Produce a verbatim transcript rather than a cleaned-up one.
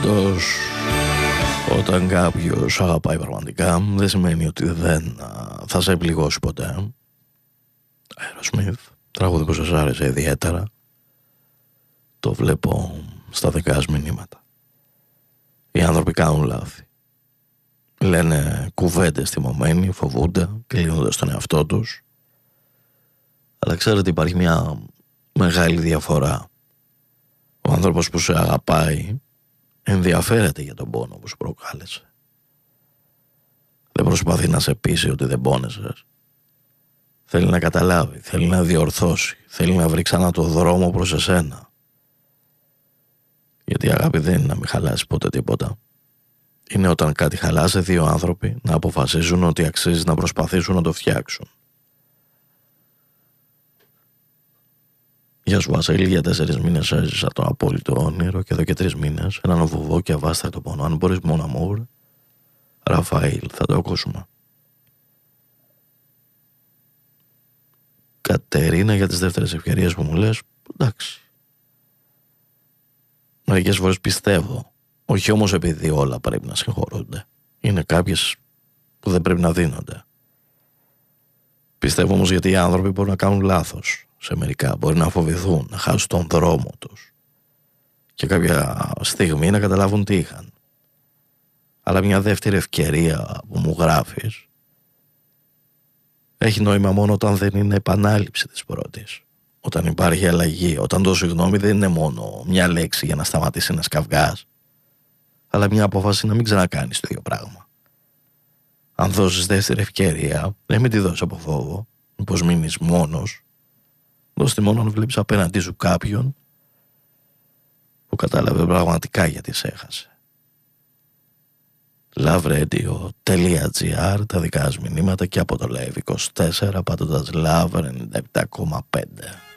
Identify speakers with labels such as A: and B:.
A: Συνήθως όταν κάποιος αγαπάει πραγματικά δεν σημαίνει ότι δεν θα σε πληγώσει ποτέ. Aerosmith, τραγούδι που σας άρεσε ιδιαίτερα. Το βλέπω στα δικά μηνύματα. Οι άνθρωποι κάνουν λάθη. Λένε κουβέντες θυμωμένοι, φοβούνται, κλείνονται στον εαυτό τους. Αλλά ξέρετε, υπάρχει μια μεγάλη διαφορά. Ο άνθρωπος που σε αγαπάει ενδιαφέρεται για τον πόνο που σου προκάλεσε. Δεν προσπαθεί να σε πείσει ότι δεν πόνεσες. Θέλει να καταλάβει, θέλει να διορθώσει, θέλει να βρει ξανά το δρόμο προς εσένα. Γιατί η αγάπη δεν είναι να μην χαλάσει ποτέ τίποτα. Είναι όταν κάτι χαλάσει δύο άνθρωποι να αποφασίζουν ότι αξίζει να προσπαθήσουν να το φτιάξουν. Γεια σου Βασίλη, για τέσσερις μήνες έζησα το απόλυτο όνειρο και εδώ και τρεις μήνες έναν βουβό και αβάσταχτο πόνο. Αν μπορείς μόνο αμόρ, Ραφαήλ, θα το ακούσουμε. Κατερίνα, για τις δεύτερες ευκαιρίες που μου λες, εντάξει. Μερικές φορές πιστεύω, όχι όμως επειδή όλα πρέπει να συγχωρούνται. Είναι κάποιες που δεν πρέπει να δίνονται. Πιστεύω όμως γιατί οι άνθρωποι μπορούν να κάνουν λάθος. Σε μερικά μπορεί να φοβηθούν, να χάσουν τον δρόμο τους και κάποια στιγμή να καταλάβουν τι είχαν. Αλλά μια δεύτερη ευκαιρία που μου γράφεις έχει νόημα μόνο όταν δεν είναι επανάληψη της πρώτης. Όταν υπάρχει αλλαγή, όταν το συγγνώμη δεν είναι μόνο μια λέξη για να σταματήσει ένας καυγάς, αλλά μια απόφαση να μην ξανακάνεις το ίδιο πράγμα. Αν δώσεις δεύτερη ευκαιρία, δεν μην τη δώσεις από φόβο, μήπως μείνεις μόνος. Δώσ' τη μόνο αν βλέπεις απέναντί σου κάποιον που κατάλαβε πραγματικά γιατί σε έχασε. loveradio.gr, τα δικά σας μηνύματα και από το Live είκοσι τέσσερα, πατώντας Love ενενήντα επτά κόμμα πέντε.